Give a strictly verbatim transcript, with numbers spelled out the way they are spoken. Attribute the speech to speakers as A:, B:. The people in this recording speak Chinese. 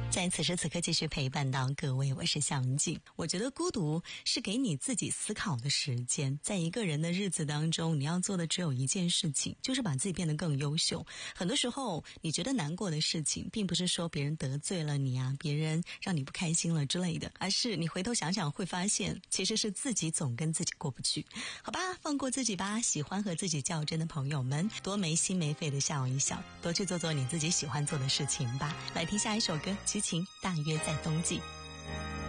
A: 在此时此刻继续陪伴到各位，我是向静。我觉得孤独是给你自己思考的时间，在一个人的日子当中，你要做的只有一件事情，就是把自己变得更优秀。很多时候你觉得难过的事情，并不是说别人得罪了你啊，别人让你不开心了之类的，而是你回头想想会发现，其实是自己总跟自己过不去。好吧，放过自己吧，喜欢和自己较真的朋友们，多没心没肺的笑一笑，多去做做你自己喜欢做的事情吧。来听下一首歌，齐秦大约在冬季。